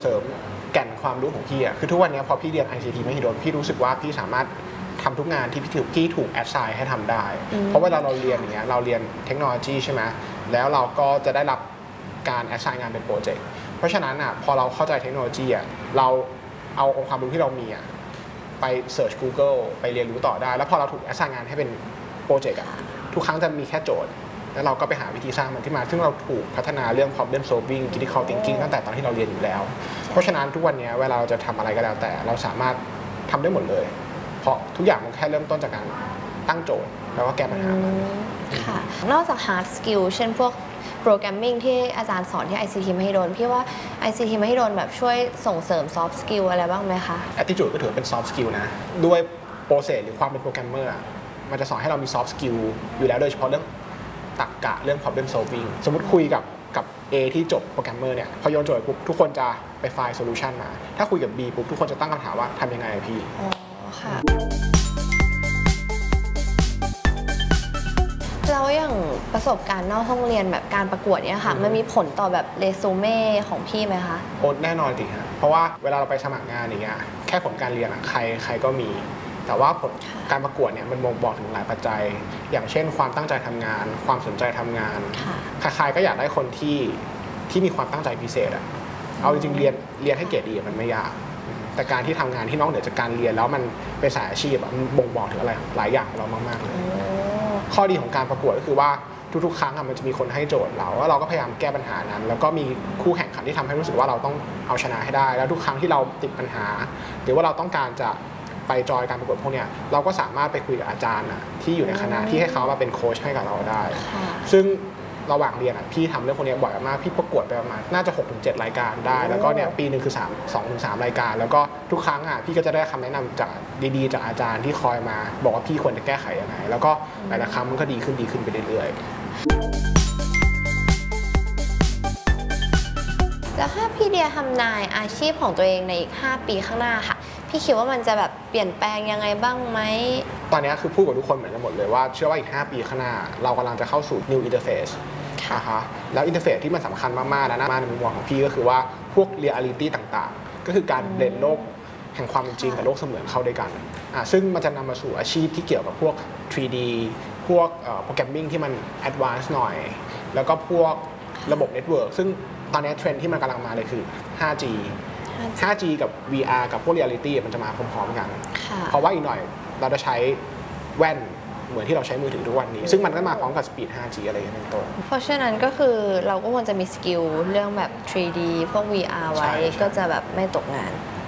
เสริมแก่นความรู้ของพี่อะคือทุกวันนี้พอพี่เรียน ICT มหิดลพี่รู้สึกว่าพี่สามารถทำทุกงานที่พี่ถูกแอดไซน์ให้ทำได้เพราะเวลาเราเรียนอย่างเงี้ยเราเรียนเทคโนโลยีใช่ไหมแล้วเราก็จะได้รับการแอดไซน์งานเป็นโปรเจกต์เพราะฉะนั้นอะพอเราเข้าใจเทคโนโลยีอะเราเอาองค์ความรู้ที่เรามีอะไปเสิร์ช Google ไปเรียนรู้ต่อได้แล้วพอเราถูกแอดไซน์งานให้เป็นโปรเจกต์อะทุกครั้งจะมีแค่โจทย์แล้วเราก็ไปหาวิธีสร้างมันขึ้นมาซึ่งเราถูกพัฒนาเรื่อง problem solving critical thinking ตั้งแต่ตอนที่เราเรียนอยู่แล้วเพราะฉะนั้นทุกวันนี้เวลาเราจะทำอะไรก็แล้วแต่เราสามารถทำได้หมดเลยเพราะทุกอย่างมันแค่เริ่มต้นจากการตั้งโจทย์แล้วก็แก้ปัญหามันค่ะนอกจาก hard skill เช่นพวกโปรแกรมมิ่งที่อาจารย์สอนที่ ICT มหิดลพี่ว่า ICT มหิดลแบบช่วยส่งเสริม soft skill อะไรบ้างไหมคะ attitude ก็ถือเป็น soft skill นะด้วยโปรเซสหรือความเป็นโปรแกรมเมอร์มันจะสอนให้เรามี soft skill อยู่แล้วโดยเฉพาะเรื่องตรรกะเรื่อง problem solving สมมติคุยกับ A ที่จบโปรแกรมเมอร์เนี่ยพอโยนโจทย์ปุ๊บทุกคนจะไปไฟล์ solution มาถ้าคุยกับ B ปุ๊บทุกคนจะตั้งคำถามว่าทำยังไงพี่อ๋อค่ะแล้วอย่างประสบการณ์นอกห้องเรียนแบบการประกวดเนี่ยค่ะมันมีผลต่อแบบเรซูเม่ของพี่ไหมคะโอ้แน่นอนสิฮะเพราะว่าเวลาเราไปสมัครงานอย่างเงี้ยแค่ผลการเรียนอะใครก็มีแต่ว่าผลการประกวดเนี่ยมันบ่งบอกถึงหลายปัจจัยอย่างเช่นความตั้งใจทำงานความสนใจทำงานใครๆก็อยากได้คนที่มีความตั้งใจพิเศษอะเอาจริงๆเรียนให้เกรดดีมันไม่ยากแต่การที่ทำงานที่นอกเหนือจากการเรียนแล้วมันเป็นสายอาชีพมันบ่งบอกถึงอะไรหลายอย่างของเรามากๆเลยข้อดีของการประกวดก็คือว่าทุกๆครั้งมันจะมีคนให้โจทย์เราแล้วเราก็พยายามแก้ปัญหานั้นแล้วก็มีคู่แข่งขันที่ทำให้รู้สึกว่าเราต้องเอาชนะให้ได้แล้วทุกครั้งที่เราติดปัญหาหรือว่าเราต้องการจะไปจอยการประกวดพวกนี้เราก็สามารถไปคุยกับอาจารย์ที่อยู่ในคณะที่ให้เขามาเป็นโค้ชให้กับเราได้ซึ่งระหว่างเรียนพี่ทำเรื่องพวกนี้บ่อยมากพี่ประกวดไปประมาณน่าจะ 6-7 รายการได้แล้วก็เนี่ยปีหนึ่งคือ2-3 รายการแล้วก็ทุกครั้งพี่ก็จะได้คำแนะนำจากดีๆจากอาจารย์ที่คอยมาบอกว่าพี่ควรจะแก้ไขยังไงแล้วก็หลายๆครั้งมันก็ดีขึ้นไปเรื่อยๆแล้วถ้าพี่เดียทำนายอาชีพของตัวเองในอีก5 ปีข้างหน้าค่ะพี่คิดว่ามันจะแบบเปลี่ยนแปลงยังไงบ้างไหมตอนนี้คือพูดกับทุกคนเหมือนกันหมดเลยว่าเชื่อว่าอีก5 ปีข้างหน้าเรากำลังจะเข้าสู่ new interface นะคะแล้วอินเทอร์เฟซที่มันสำคัญมากๆนะในมุมมองของพี่ก็คือว่าพวก reality ต่างๆก็คือการเบลนด์โลกแห่งความเป็นจริงกับโลกเสมือนเข้าด้วยกันซึ่งมันจะนำมาสู่อาชีพที่เกี่ยวกับพวก 3D พวกโปรแกรมมิ่งที่มัน advanced หน่อยแล้วก็พวกระบบเน็ตเวิร์กซึ่งตอนนี้เทรนด์ที่มันกำลังมาเลยคือ 5G กับ VR กับพวก reality มันจะมาพร้อมๆกันเพราะว่าอีกหน่อยเราจะใช้แว่นเหมือนที่เราใช้มือถือทุกวันนี้ซึ่งมันก็มาพร้อมกับสปีด 5G อะไรอย่างเงี้ยเป็นต้นเพราะฉะนั้นก็คือเราก็ควรจะมีสกิลเรื่องแบบ 3D พวก VR ไว้ก็จะแบบไม่ตกงาน